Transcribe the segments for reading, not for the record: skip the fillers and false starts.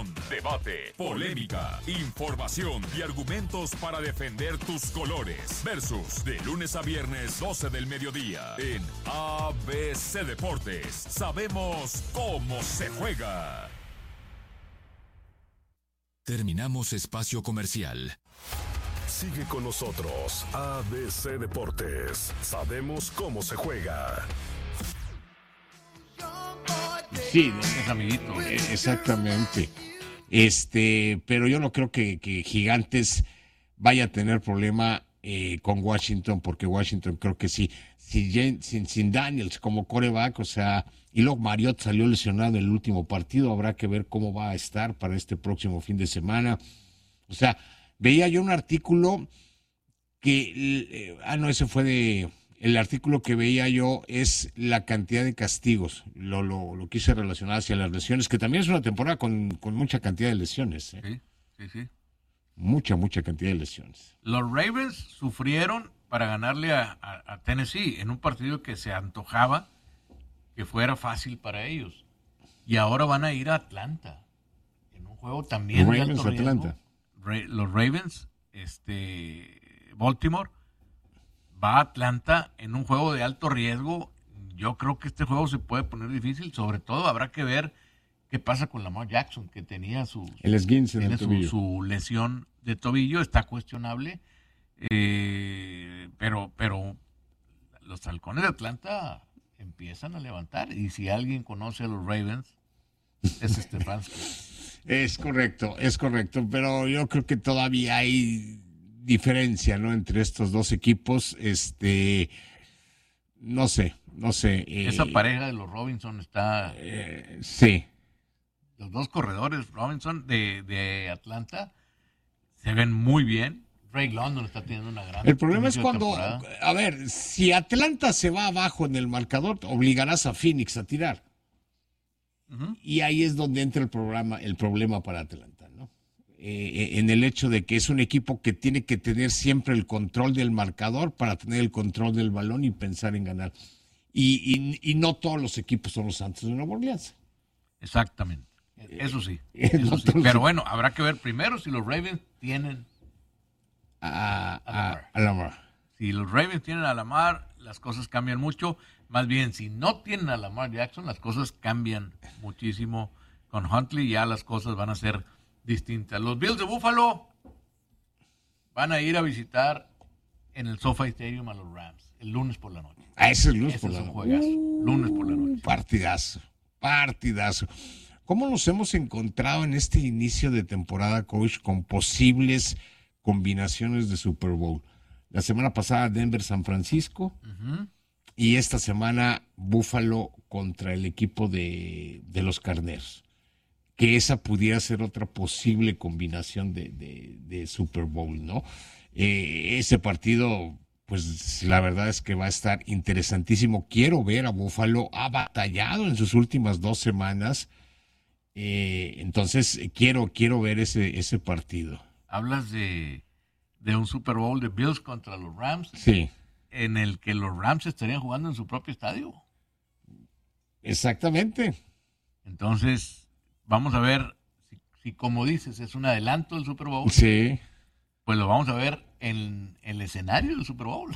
opinión, debate, polémica, información y argumentos para defender tus colores. Versus de lunes a viernes 12 del mediodía en ABC Deportes. Sabemos cómo se juega. Terminamos espacio comercial. Sigue con nosotros, ABC Deportes. Sabemos cómo se juega. Sí, es amiguito. Exactamente. Pero yo no creo que Gigantes vaya a tener problema con Washington, porque Washington creo que sí. Sin Daniels como quarterback, o sea, y luego Mariota salió lesionado en el último partido, habrá que ver cómo va a estar para este próximo fin de semana. O sea, veía yo un artículo que, ese fue el artículo que veía yo es la cantidad de castigos, lo quise relacionar hacia las lesiones, que también es una temporada con mucha cantidad de lesiones. Sí. Mucha cantidad de lesiones. Los Ravens sufrieron para ganarle a Tennessee en un partido que se antojaba que fuera fácil para ellos. Y ahora van a ir a Atlanta, en un juego también de alto riesgo. Atlanta. Los Ravens, Baltimore, va a Atlanta en un juego de alto riesgo. Yo creo que este juego se puede poner difícil. Sobre todo habrá que ver qué pasa con Lamar Jackson, que tenía el esguince en el tobillo. Su lesión de tobillo, está cuestionable. Pero los halcones de Atlanta empiezan a levantar. Y si alguien conoce a los Ravens, es Stefanski. Es correcto, pero yo creo que todavía hay diferencia, ¿no? Entre estos dos equipos, no sé. Esa pareja de los Robinson está... sí. Los dos corredores Robinson de Atlanta se ven muy bien. Drake London está teniendo una gran... El problema es cuando, a ver, si Atlanta se va abajo en el marcador, obligarás a Phoenix a tirar. Uh-huh. Y ahí es donde entra el problema para Atlanta, ¿no? En el hecho de que es un equipo que tiene que tener siempre el control del marcador para tener el control del balón y pensar en ganar. Y no todos los equipos son los Santos de Nueva Orleans. Exactamente. Eso sí. Pero bueno, habrá que ver primero si los Ravens tienen a Lamar. Si los Ravens tienen a Lamar, las cosas cambian mucho. Más bien, si no tienen a Lamar Jackson, las cosas cambian muchísimo. Con Huntley ya las cosas van a ser distintas. Los Bills de Buffalo van a ir a visitar en el SoFi Stadium a los Rams el lunes por la noche. Ese es el lunes por la noche. Juegazo. Lunes por la noche. Partidazo. ¿Cómo nos hemos encontrado en este inicio de temporada, coach, con posibles combinaciones de Super Bowl? La semana pasada Denver-San Francisco. Uh-huh. Y esta semana Buffalo contra el equipo de los Carneros. Que esa pudiera ser otra posible combinación de Super Bowl, ¿no? Ese partido, pues la verdad es que va a estar interesantísimo. Quiero ver a Buffalo. Ha batallado en sus últimas 2 semanas. Entonces quiero ver ese partido. Hablas de un Super Bowl de Bills contra los Rams. Sí. En el que los Rams estarían jugando en su propio estadio. Exactamente. Entonces, vamos a ver si como dices, es un adelanto del Super Bowl. Sí. Pues lo vamos a ver en el escenario del Super Bowl.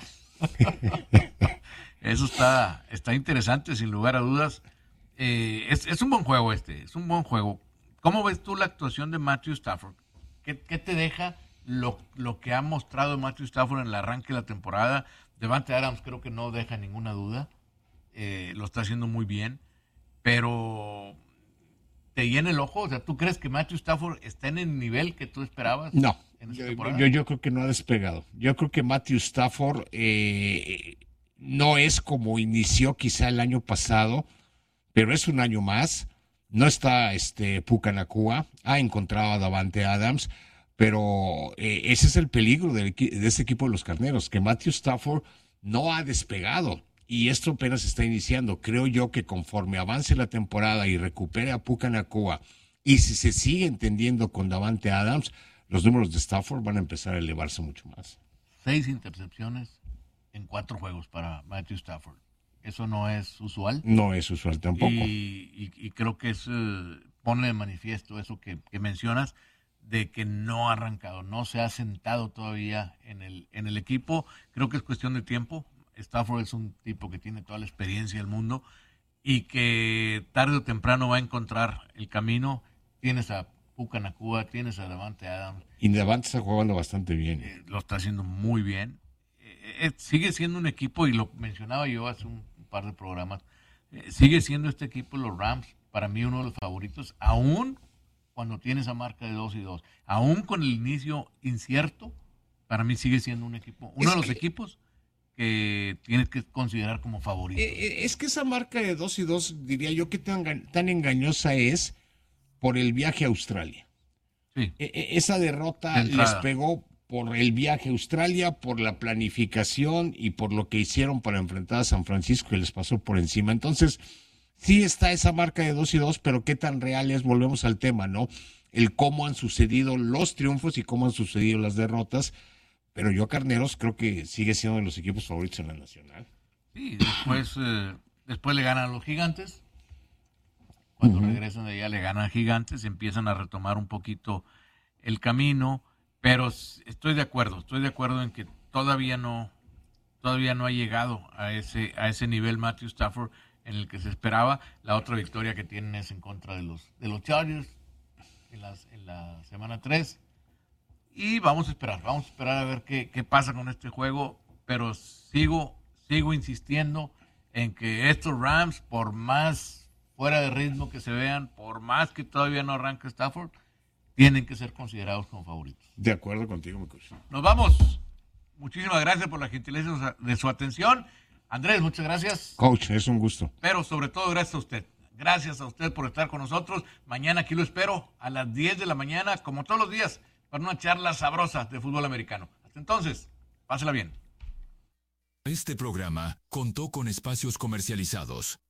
Eso está interesante, sin lugar a dudas. Es un buen juego es un buen juego. ¿Cómo ves tú la actuación de Matthew Stafford? ¿Qué te deja lo que ha mostrado Matthew Stafford en el arranque de la temporada? Davante Adams creo que no deja ninguna duda. Lo está haciendo muy bien. Pero ¿te llena el ojo? O sea, ¿tú crees que Matthew Stafford está en el nivel que tú esperabas? No. En esta temporada? Yo creo que no ha despegado. Yo creo que Matthew Stafford no es como inició quizá el año pasado, pero es un año más. No está Puka Nacua. Ha encontrado a Davante Adams. Pero ese es el peligro de este equipo de los Carneros, que Matthew Stafford no ha despegado y esto apenas está iniciando. Creo yo que conforme avance la temporada y recupere a Puka Nacua y si se sigue entendiendo con Davante Adams, los números de Stafford van a empezar a elevarse mucho más. 6 intercepciones en 4 juegos para Matthew Stafford. Eso no es usual. No es usual tampoco. Y creo que es pone de manifiesto eso que mencionas, de que no ha arrancado, no se ha sentado todavía en el equipo. Creo que es cuestión de tiempo. Stafford es un tipo que tiene toda la experiencia del mundo y que tarde o temprano va a encontrar el camino. Tienes a Puka Nacua, tienes a Davante Adams. Y Davante está jugando bastante bien. Lo está haciendo muy bien. Sigue siendo un equipo, y lo mencionaba yo hace un par de programas, sigue siendo este equipo, los Rams, para mí uno de los favoritos, aún cuando tiene esa marca de 2-2, aún con el inicio incierto, para mí sigue siendo un equipo, uno de los equipos que tienes que considerar como favorito. Es que esa marca de 2-2, diría yo, que tan engañosa es por el viaje a Australia. Sí. Esa derrota les pegó por el viaje a Australia, por la planificación y por lo que hicieron para enfrentar a San Francisco, que les pasó por encima. Entonces, sí está esa marca de 2-2, pero qué tan real es, volvemos al tema, ¿no? El cómo han sucedido los triunfos y cómo han sucedido las derrotas. Pero yo, Carneros, creo que sigue siendo de los equipos favoritos en la Nacional. Sí, después le ganan a los Gigantes. Cuando regresan de allá le ganan a Gigantes, empiezan a retomar un poquito el camino. Pero estoy de acuerdo en que todavía no ha llegado a ese nivel Matthew Stafford en el que se esperaba. La otra victoria que tienen es en contra de los Chargers en la semana 3. Y vamos a esperar a ver qué pasa con este juego, pero sigo insistiendo en que estos Rams, por más fuera de ritmo que se vean, por más que todavía no arranque Stafford, tienen que ser considerados como favoritos. De acuerdo contigo, mi coach. Nos vamos. Muchísimas gracias por la gentileza de su atención. Andrés, muchas gracias. Coach, es un gusto. Pero sobre todo, gracias a usted. Gracias a usted por estar con nosotros. Mañana aquí lo espero a las 10 de la mañana, como todos los días, para una charla sabrosa de fútbol americano. Hasta entonces, pásela bien. Este programa contó con espacios comercializados.